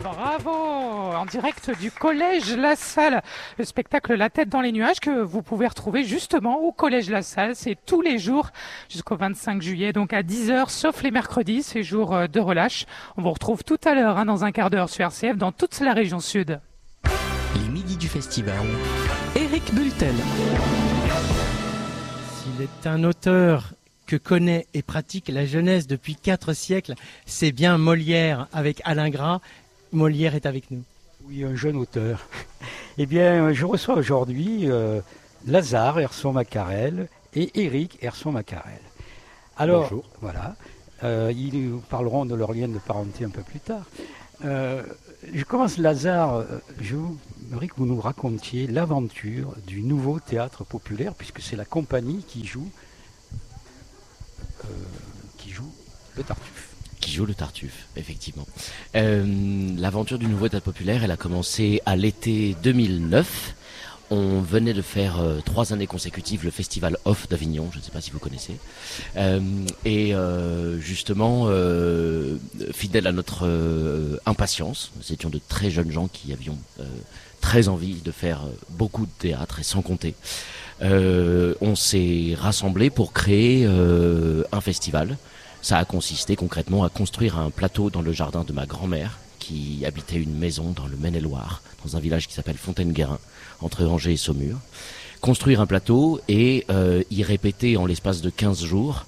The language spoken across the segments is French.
Bravo! En direct du Collège La Salle, le spectacle La Tête dans les nuages que vous pouvez retrouver justement au Collège La Salle. C'est tous les jours jusqu'au 25 juillet, donc à 10h, sauf les mercredis, c'est jour de relâche. On vous retrouve tout à l'heure, dans un quart d'heure sur RCF, dans toute la région sud. Les midis du festival. Éric Bultel. S'il est un auteur que connaît et pratique la jeunesse depuis 4 siècles, c'est bien Molière avec Alain Gras. Molière est avec nous. Oui, un jeune auteur. Eh bien, je reçois aujourd'hui Lazare Herson-Macarel et Éric Herson-Macarel. Alors, bonjour. Voilà, ils nous parleront de leur lien de parenté un peu plus tard. Je commence, Lazare, je voudrais que vous nous racontiez l'aventure du nouveau théâtre populaire, puisque c'est la compagnie qui joue le Tartuffe. Qui joue le Tartuffe, effectivement. L'aventure du nouveau théâtre populaire, elle a commencé à l'été 2009. On venait de faire 3 années consécutives le Festival Off d'Avignon, je ne sais pas si vous connaissez. Justement, fidèle à notre impatience, nous étions de très jeunes gens qui avions très envie de faire beaucoup de théâtre et sans compter. On s'est rassemblés pour créer un festival. Ça a consisté concrètement à construire un plateau dans le jardin de ma grand-mère qui habitait une maison dans le Maine-et-Loire, dans un village qui s'appelle Fontaine-Guérin, entre Angers et Saumur. Construire un plateau et y répéter en l'espace de 15 jours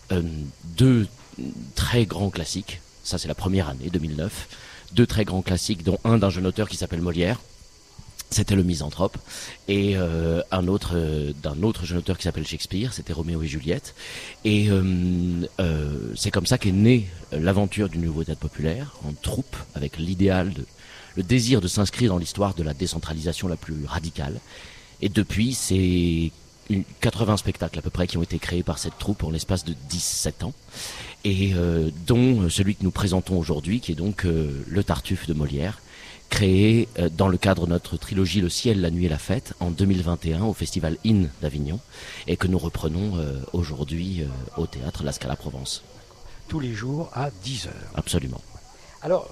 2 très grands classiques. Ça, c'est la première année, 2009. 2 très grands classiques, dont un d'un jeune auteur qui s'appelle Molière. C'était le Misanthrope, et un autre d'un autre jeune auteur qui s'appelle Shakespeare, c'était Roméo et Juliette. Et c'est comme ça qu'est née l'aventure du nouveau théâtre populaire, en troupe, avec l'idéal, le désir de s'inscrire dans l'histoire de la décentralisation la plus radicale. Et depuis, c'est 80 spectacles à peu près qui ont été créés par cette troupe en l'espace de 17 ans, et dont celui que nous présentons aujourd'hui, qui est donc le Tartuffe de Molière, créé dans le cadre de notre trilogie Le Ciel, la Nuit et la Fête en 2021 au Festival IN d'Avignon, et que nous reprenons aujourd'hui au théâtre La Scala Provence. Tous les jours à 10h. Absolument. Alors,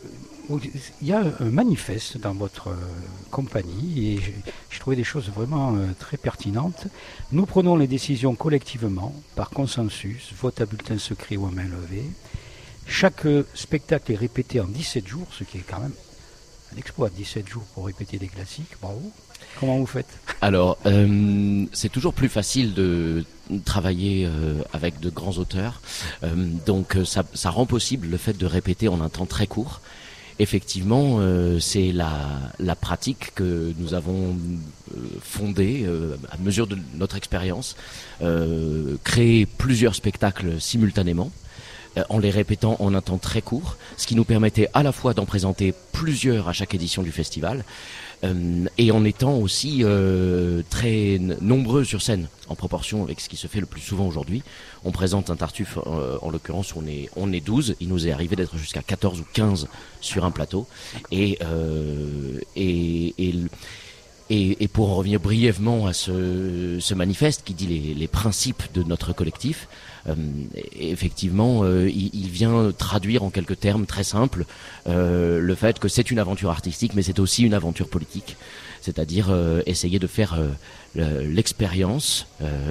il y a un manifeste dans votre compagnie, et j'ai trouvé des choses vraiment très pertinentes. Nous prenons les décisions collectivement, par consensus, vote à bulletin secret ou à main levée. Chaque spectacle est répété en 17 jours, ce qui est quand même un exploit, 17 jours pour répéter des classiques, bravo. Comment vous faites ? Alors, c'est toujours plus facile de travailler avec de grands auteurs, donc ça rend possible le fait de répéter en un temps très court. Effectivement, c'est la pratique que nous avons fondée à mesure de notre expérience, créer plusieurs spectacles simultanément, en les répétant en un temps très court, ce qui nous permettait à la fois d'en présenter plusieurs à chaque édition du festival, et en étant aussi très nombreux sur scène, en proportion avec ce qui se fait le plus souvent aujourd'hui. On présente un Tartuffe, en l'occurrence, on est 12, il nous est arrivé d'être jusqu'à 14 ou 15 sur un plateau, et pour en revenir brièvement à ce manifeste qui dit les principes de notre collectif, effectivement, il vient traduire en quelques termes très simples le fait que c'est une aventure artistique, mais c'est aussi une aventure politique, c'est-à-dire essayer de faire l'expérience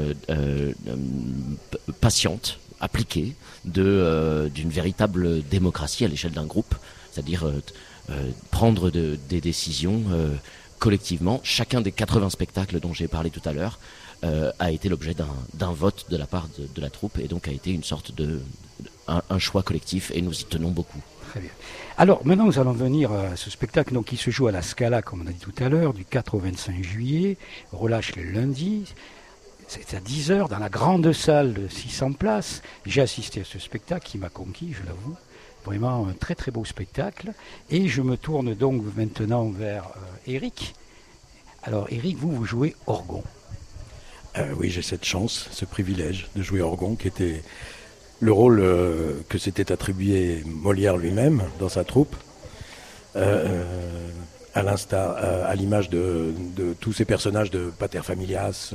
patiente, appliquée, d'une véritable démocratie à l'échelle d'un groupe, c'est-à-dire prendre des décisions collectivement. Chacun des 80 spectacles dont j'ai parlé tout à l'heure a été l'objet d'un vote de la part de la troupe, et donc a été une sorte un choix collectif, et nous y tenons beaucoup. Très bien. Alors maintenant nous allons venir à ce spectacle qui se joue à la Scala, comme on a dit tout à l'heure, du 4 au 25 juillet, relâche le lundi. C'est à 10h dans la grande salle de 600 places. J'ai assisté à ce spectacle qui m'a conquis, je l'avoue. Vraiment un très très beau spectacle. Et je me tourne donc maintenant vers Éric. Alors Éric, vous jouez Orgon. Oui, j'ai cette chance, ce privilège de jouer Orgon, qui était le rôle que s'était attribué Molière lui-même dans sa troupe, à l'image de tous ces personnages de pater familias,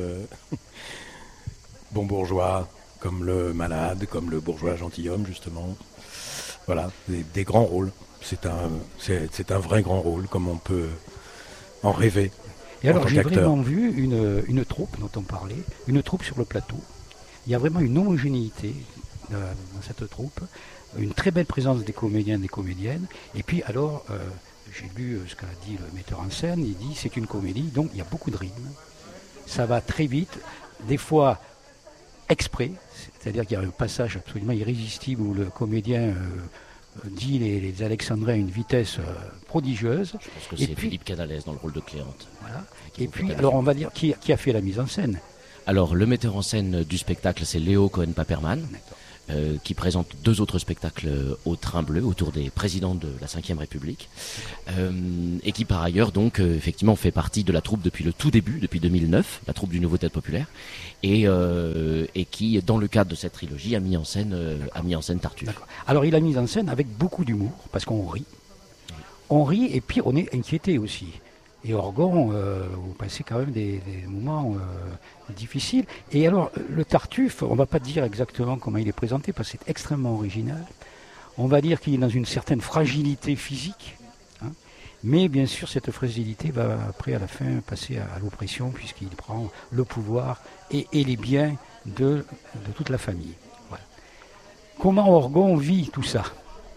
bon bourgeois, comme le malade, comme le bourgeois gentilhomme, justement. Voilà, des grands rôles. c'est un vrai grand rôle, comme on peut en rêver. Et alors j'ai vraiment vu une troupe dont on parlait, une troupe sur le plateau. Il y a vraiment une homogénéité dans cette troupe, une très belle présence des comédiens et des comédiennes. Et puis alors, j'ai lu ce qu'a dit le metteur en scène, il dit c'est une comédie, donc il y a beaucoup de rythme. Ça va très vite, des fois exprès, c'est-à-dire qu'il y a un passage absolument irrésistible où le comédien dit les alexandrins à une vitesse prodigieuse. Je pense que c'est Philippe Canalès dans le rôle de Cléante. Voilà. Et puis, alors on va dire, qui a fait la mise en scène? Alors, le metteur en scène du spectacle, c'est Léo Cohen-Paperman, qui présente 2 autres spectacles au Train Bleu, autour des présidents de la Ve République, et qui par ailleurs, donc, effectivement, fait partie de la troupe depuis le tout début, depuis 2009, la troupe du Nouveau Théâtre Populaire, et qui, dans le cadre de cette trilogie, a mis en scène Tartuffe. D'accord. Alors, il a mis en scène avec beaucoup d'humour, parce qu'on rit. On rit, et puis on est inquiété aussi. Et Orgon, vous passez quand même des moments difficiles. Et alors, le Tartuffe, on ne va pas dire exactement comment il est présenté, parce que c'est extrêmement original. On va dire qu'il est dans une certaine fragilité physique. Hein, mais bien sûr, cette fragilité va après, à la fin, passer à l'oppression, puisqu'il prend le pouvoir et les biens de toute la famille. Voilà. Comment Orgon vit tout ça?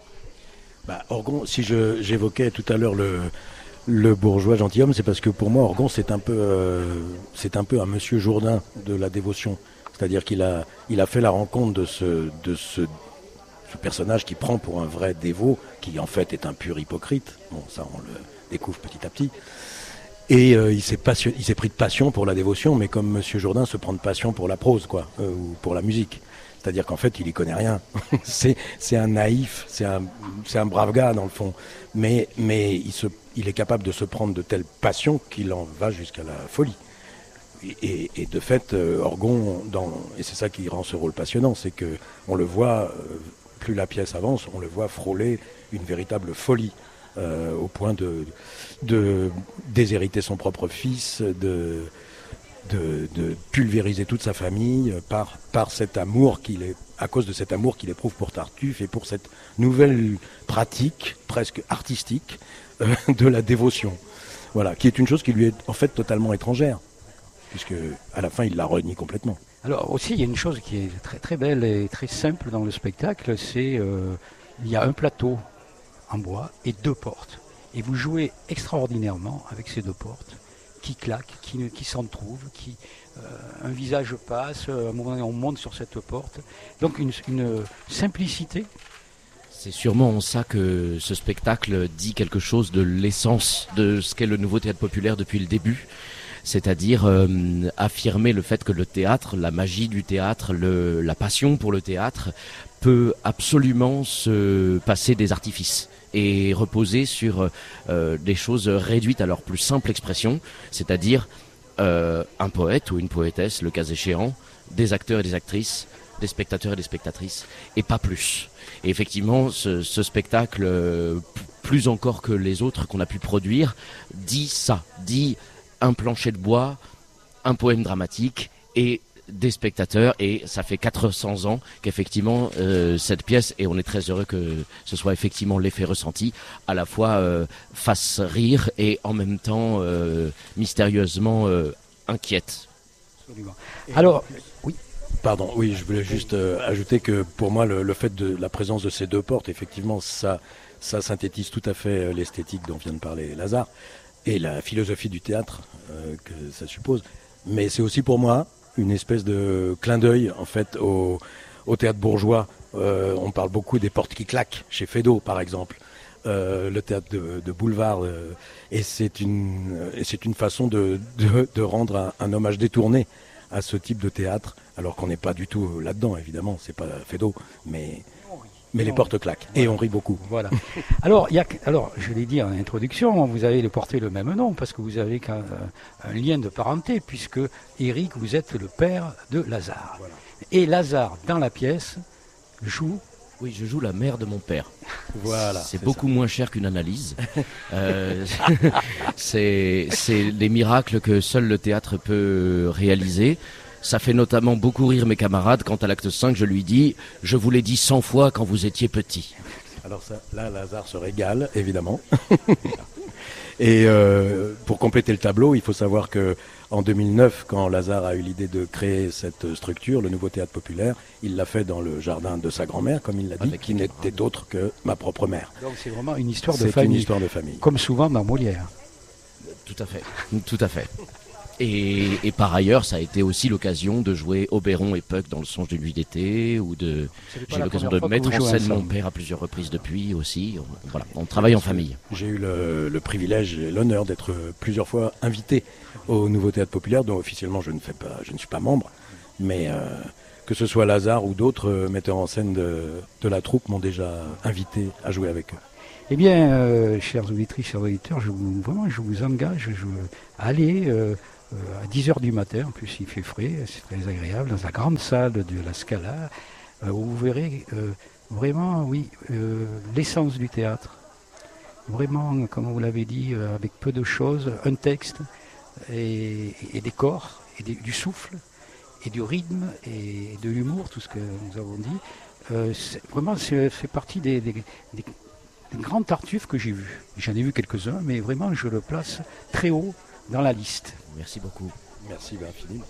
Orgon, si j'évoquais tout à l'heure le bourgeois gentilhomme, c'est parce que pour moi, Orgon, c'est un peu un monsieur Jourdain de la dévotion. C'est-à-dire qu'il a fait la rencontre de ce personnage qui prend pour un vrai dévot, qui en fait est un pur hypocrite. Bon, ça, on le découvre petit à petit. Et il s'est pris de passion pour la dévotion, mais comme monsieur Jourdain se prend de passion pour la prose, ou pour la musique. C'est-à-dire qu'en fait, il y connaît rien. c'est un naïf, c'est un brave gars dans le fond. Mais il est capable de se prendre de telles passions qu'il en va jusqu'à la folie. Et de fait, Orgon, et c'est ça qui rend ce rôle passionnant, c'est que on le voit, plus la pièce avance, on le voit frôler une véritable folie, au point de déshériter son propre fils, de pulvériser toute sa famille par cet amour à cause de cet amour qu'il éprouve pour Tartuffe et pour cette nouvelle pratique presque artistique de la dévotion. Voilà, qui est une chose qui lui est en fait totalement étrangère, puisque à la fin il la renie complètement. Alors aussi il y a une chose qui est très très belle et très simple dans le spectacle, c'est il y a un plateau en bois et 2 portes. Et vous jouez extraordinairement avec ces 2 portes. Qui claque, qui s'entrouvent, un visage passe, à un moment donné on monte sur cette porte. Donc une simplicité. C'est sûrement en ça que ce spectacle dit quelque chose de l'essence de ce qu'est le Nouveau Théâtre Populaire depuis le début. C'est-à-dire affirmer le fait que le théâtre, la magie du théâtre, la passion pour le théâtre peut absolument se passer des artifices et reposer sur des choses réduites à leur plus simple expression, c'est-à-dire un poète ou une poétesse, le cas échéant, des acteurs et des actrices, des spectateurs et des spectatrices, et pas plus. Et effectivement, ce spectacle, plus encore que les autres qu'on a pu produire, dit un plancher de bois, un poème dramatique et des spectateurs, et ça fait 400 ans qu'effectivement cette pièce, et on est très heureux que ce soit effectivement l'effet ressenti, à la fois fasse rire et en même temps mystérieusement inquiète. Absolument. Alors, oui. Pardon, oui, je voulais juste ajouter que pour moi le fait de la présence de ces 2 portes, effectivement, ça synthétise tout à fait l'esthétique dont vient de parler Lazare et la philosophie du théâtre que ça suppose. Mais c'est aussi pour moi une espèce de clin d'œil en fait au théâtre bourgeois. On parle beaucoup des portes qui claquent chez Feydeau par exemple, le théâtre de boulevard, et c'est une façon de rendre un hommage détourné à ce type de théâtre, alors qu'on n'est pas du tout là-dedans évidemment, c'est pas Feydeau, mais les portes claquent, voilà. Et on rit beaucoup. Voilà. Alors, je l'ai dit en introduction, vous avez porté le même nom, parce que vous avez un lien de parenté, puisque Éric, vous êtes le père de Lazare. Voilà. Et Lazare, dans la pièce, joue... Oui, je joue la mère de mon père. Voilà. C'est beaucoup moins cher qu'une analyse. C'est des miracles que seul le théâtre peut réaliser. Ça fait notamment beaucoup rire mes camarades quand à l'acte 5 je lui dis « Je vous l'ai dit 100 fois quand vous étiez petit ». Alors ça, là, Lazare se régale, évidemment. Et pour compléter le tableau, il faut savoir que en 2009, quand Lazare a eu l'idée de créer cette structure, le nouveau théâtre populaire, il l'a fait dans le jardin de sa grand-mère, comme il l'a dit, qui n'était autre que ma propre mère. Donc c'est vraiment une histoire de C'est famille. une histoire de famille. Comme souvent dans Molière. Tout à fait, tout à fait. Et par ailleurs, ça a été aussi l'occasion de jouer Oberon et Puck dans Le Songe d'une nuit d'été, ou de C'est pas j'ai eu la l'occasion première de fois que mettre vous en jouez scène mon ensemble. père à plusieurs reprises depuis aussi. Voilà, on travaille en famille. J'ai eu le privilège et l'honneur d'être plusieurs fois invité au nouveau théâtre populaire, dont officiellement je ne suis pas membre, mais que ce soit Lazare ou d'autres metteurs en scène de la troupe m'ont déjà invité à jouer avec eux. Eh bien, chers auditrices, chers auditeurs, je vous engage à aller à 10h du matin, en plus il fait frais, c'est très agréable, dans la grande salle de la Scala, où vous verrez vraiment, oui, l'essence du théâtre. Vraiment, comme vous l'avez dit, avec peu de choses, un texte et des corps, et du souffle, et du rythme, et de l'humour, tout ce que nous avons dit. Vraiment, c'est fait partie des grands tartuffes que j'ai vus. J'en ai vu quelques-uns, mais vraiment, je le place très haut dans la liste. Merci beaucoup. Merci infiniment.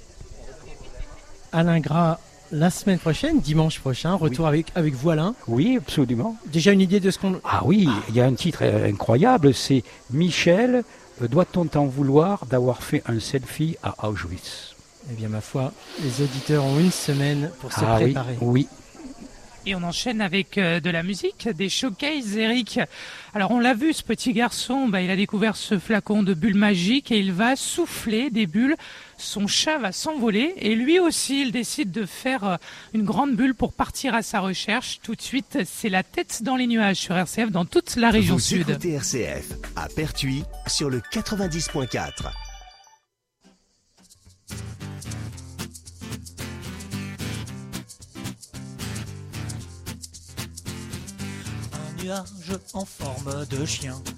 Alain Gras, la semaine prochaine, dimanche prochain, retour avec vous Alain. Oui, absolument. Déjà une idée de ce qu'on... Ah oui, il y a un titre incroyable, c'est « Michel, doit-on t'en vouloir d'avoir fait un selfie à Auschwitz ?» Eh bien ma foi, les auditeurs ont une semaine pour se Ah oui, préparer. oui. Et on enchaîne avec de la musique, des showcases, Eric. Alors on l'a vu, ce petit garçon, il a découvert ce flacon de bulles magiques et il va souffler des bulles. Son chat va s'envoler et lui aussi, il décide de faire une grande bulle pour partir à sa recherche. Tout de suite, c'est La tête dans les nuages sur RCF dans toute la région Vous sud. écoutez RCF à Pertuis sur le 90.4. Un nuage en forme de chien